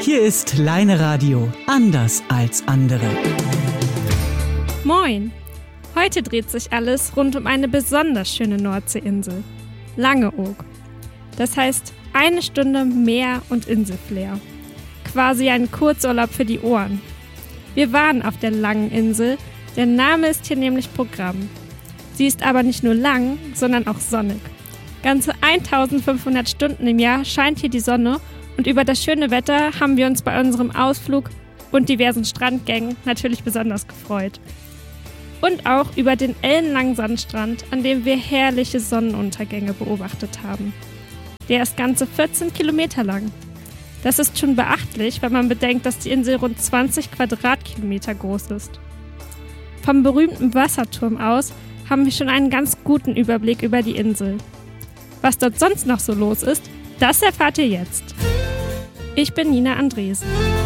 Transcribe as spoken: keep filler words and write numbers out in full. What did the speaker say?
Hier ist Leine Radio, anders als andere. Moin! Heute dreht sich alles rund um eine besonders schöne Nordseeinsel, Langeoog. Das heißt, eine Stunde Meer und Inselflair. Quasi ein Kurzurlaub für die Ohren. Wir waren auf der langen Insel, der Name ist hier nämlich Programm. Sie ist aber nicht nur lang, sondern auch sonnig. Ganze eintausendfünfhundert Stunden im Jahr scheint hier die Sonne und über das schöne Wetter haben wir uns bei unserem Ausflug und diversen Strandgängen natürlich besonders gefreut. Und auch über den ellenlangen Sandstrand, an dem wir herrliche Sonnenuntergänge beobachtet haben. Der ist ganze vierzehn Kilometer lang. Das ist schon beachtlich, wenn man bedenkt, dass die Insel rund zwanzig Quadratkilometer groß ist. Vom berühmten Wasserturm aus haben wir schon einen ganz guten Überblick über die Insel. Was dort sonst noch so los ist, das erfahrt ihr jetzt. Ich bin Nina Andresen.